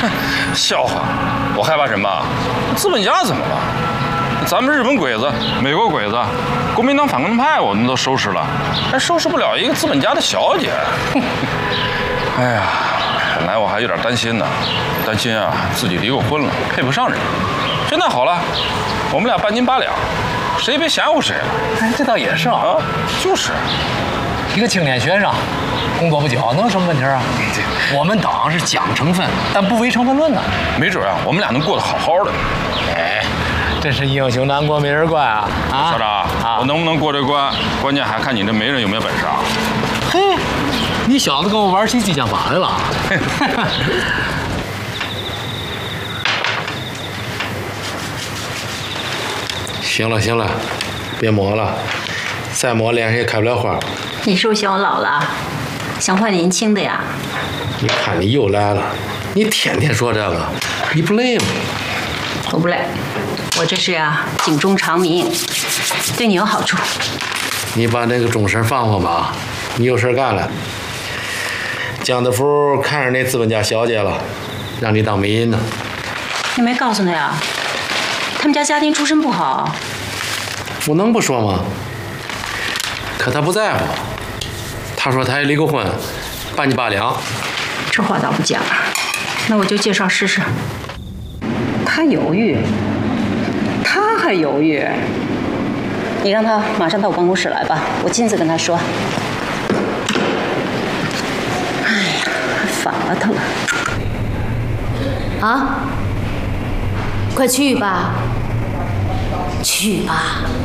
笑话，我害怕什么？资本家怎么了？咱们日本鬼子、美国鬼子、国民党反动派，我们都收拾了，还收拾不了一个资本家的小姐。哎呀，本来我还有点担心呢，担心啊自己离过婚了，配不上人。现在好了，我们俩半斤八两，谁也别嫌乎谁了。 哎，这倒也是啊， 就是。 一个青年学生，工作不久，能有什么问题啊？我们党是讲成分，但不唯成分论呢。 没准啊，我们俩能过得好好的。 哎，真是英雄难过美人关啊！啊， 校长，我能不能过这关，关键还看你这媒人有没有本事啊。 嘿，你小子跟我玩起激将法来了。行了行了，别抹了，再抹脸上也开不了花。 你是不是嫌我老了？想换年轻的呀？ 你看你又来了，你天天说这个，你不累吗？ 我不累，我这是呀警钟长鸣，对你有好处。 你把那个钟声放放吧，你有事干了。江德福看上那资本家小姐了，让你当媒人呢。 你没告诉他呀？他们家家庭出身不好。 我能不说吗？可他不在乎。他说他也离过婚，半斤八两。 这话倒不假，那我就介绍试试。他犹豫，他还犹豫。你让他马上到我办公室来吧，我亲自跟他说。哎呀，烦了他了。 啊，快去吧，去吧。